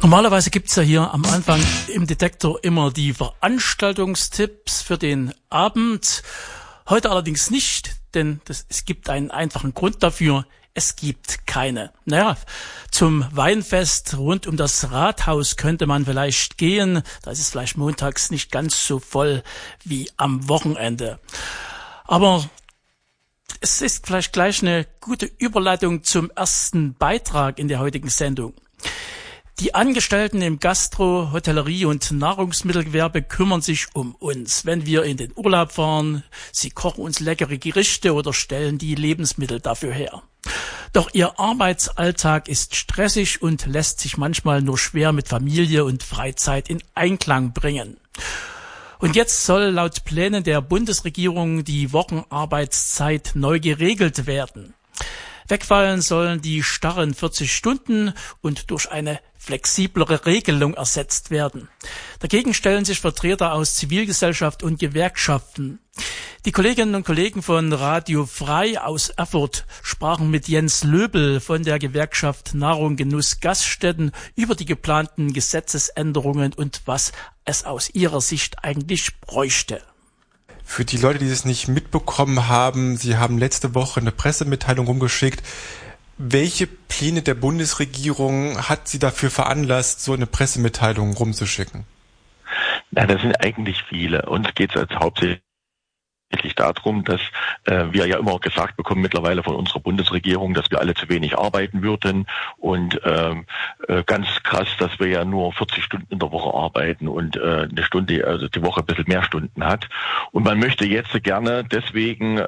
Normalerweise gibt's ja hier am Anfang im Detektor immer die Veranstaltungstipps für den Abend. Heute allerdings nicht, denn es gibt einen einfachen Grund dafür. Es gibt keine. Naja, zum Weinfest rund um das Rathaus könnte man vielleicht gehen. Da ist es vielleicht montags nicht ganz so voll wie am Wochenende. Aber es ist vielleicht gleich eine gute Überleitung zum ersten Beitrag in der heutigen Sendung. Die Angestellten im Gastro-, Hotellerie- und Nahrungsmittelgewerbe kümmern sich um uns, wenn wir in den Urlaub fahren. Sie kochen uns leckere Gerichte oder stellen die Lebensmittel dafür her. Doch ihr Arbeitsalltag ist stressig und lässt sich manchmal nur schwer mit Familie und Freizeit in Einklang bringen. Und jetzt soll laut Plänen der Bundesregierung die Wochenarbeitszeit neu geregelt werden. Wegfallen sollen die starren 40 Stunden und durch eine flexiblere Regelung ersetzt werden. Dagegen stellen sich Vertreter aus Zivilgesellschaft und Gewerkschaften. Die Kolleginnen und Kollegen von Radio Frei aus Erfurt sprachen mit Jens Löbel von der Gewerkschaft Nahrung, Genuss, Gaststätten über die geplanten Gesetzesänderungen und was es aus ihrer Sicht eigentlich bräuchte. Für die Leute, die es nicht mitbekommen haben, Sie haben letzte Woche eine Pressemitteilung rumgeschickt. Welche Pläne der Bundesregierung hat Sie dafür veranlasst, so eine Pressemitteilung rumzuschicken? Na, das sind eigentlich viele. Uns geht es als hauptsächlich darum, dass wir ja immer gesagt bekommen mittlerweile von unserer Bundesregierung, dass wir alle zu wenig arbeiten würden und ganz krass, dass wir ja nur 40 Stunden in der Woche arbeiten und eine Stunde, also die Woche ein bisschen mehr Stunden hat. Und man möchte jetzt gerne deswegen